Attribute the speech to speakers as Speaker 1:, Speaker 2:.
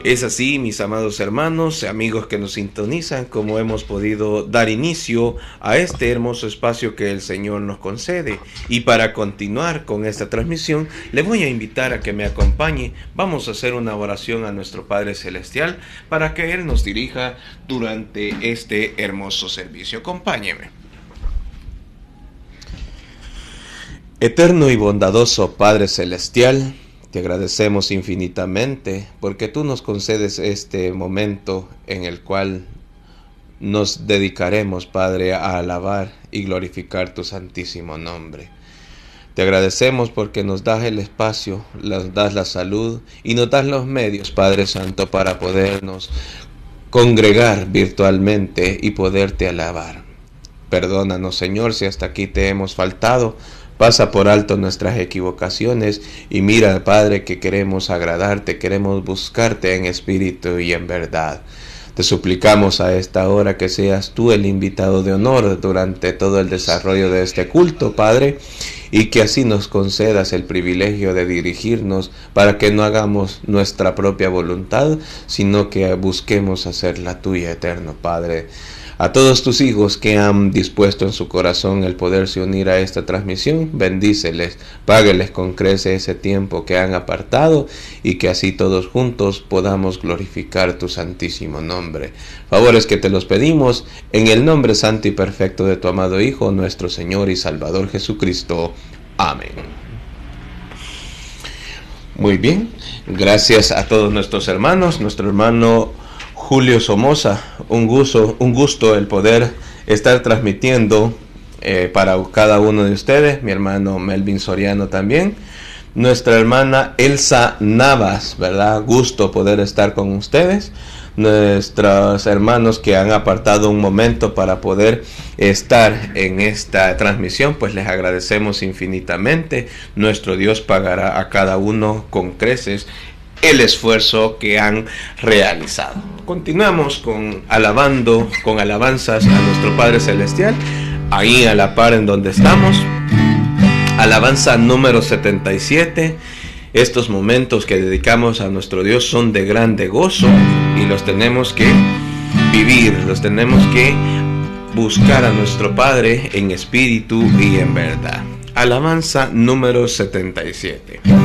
Speaker 1: Es así, mis amados hermanos, amigos que nos sintonizan, como hemos podido dar inicio a este hermoso espacio que el Señor nos concede. Y para continuar con esta transmisión, le voy a invitar a que me acompañe. Vamos a hacer una oración a nuestro Padre Celestial para que Él nos dirija durante este hermoso servicio. Acompáñeme. Eterno y bondadoso Padre Celestial, te agradecemos infinitamente porque tú nos concedes este momento en el cual nos dedicaremos, Padre, a alabar y glorificar tu santísimo nombre. Te agradecemos porque nos das el espacio, nos das la salud y nos das los medios, Padre Santo, para podernos congregar virtualmente y poderte alabar. Perdónanos, Señor, si hasta aquí te hemos faltado. Pasa por alto nuestras equivocaciones y mira, Padre, que queremos agradarte, queremos buscarte en espíritu y en verdad. Te suplicamos a esta hora que seas tú el invitado de honor durante todo el desarrollo de este culto, Padre, y que así nos concedas el privilegio de dirigirnos para que no hagamos nuestra propia voluntad, sino que busquemos hacer la tuya, eterno Padre. A todos tus hijos que han dispuesto en su corazón el poderse unir a esta transmisión, bendíceles, págueles con creces ese tiempo que han apartado y que así todos juntos podamos glorificar tu santísimo nombre. Favores que te los pedimos en el nombre santo y perfecto de tu amado Hijo, nuestro Señor y Salvador Jesucristo. Amén. Muy bien, gracias a todos nuestros hermanos, nuestro hermano Julio Somoza, un gusto el poder estar transmitiendo para cada uno de ustedes, mi hermano Melvin Soriano también, nuestra hermana Elsa Navas, ¿verdad? Gusto poder estar con ustedes, nuestros hermanos que han apartado un momento para poder estar en esta transmisión, pues les agradecemos infinitamente. Nuestro Dios pagará a cada uno con creces el esfuerzo que han realizado. Continuamos con alabanzas a nuestro Padre Celestial, ahí a la par en donde estamos. Alabanza número 77. Estos momentos que dedicamos a nuestro Dios son de grande gozo y los tenemos que vivir, los tenemos que buscar a nuestro Padre en espíritu y en verdad. Alabanza número 77.